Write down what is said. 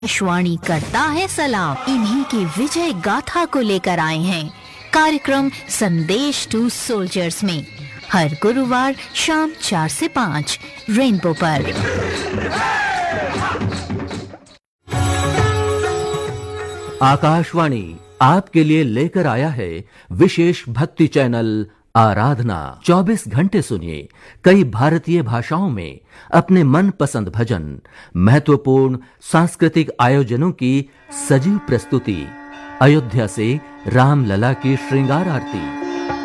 आकाशवाणी करता है सलाम। इन्हीं की विजय गाथा को लेकर आए हैं कार्यक्रम संदेश टू सोल्जर्स में हर गुरुवार शाम 4 से 5 रेनबो पर। आकाशवाणी आपके लिए लेकर आया है विशेष भक्ति चैनल आराधना। 24 घंटे सुनिए कई भारतीय भाषाओं में अपने मनपसंद भजन, महत्वपूर्ण सांस्कृतिक आयोजनों की सजीव प्रस्तुति, अयोध्या से रामलला की श्रृंगार आरती,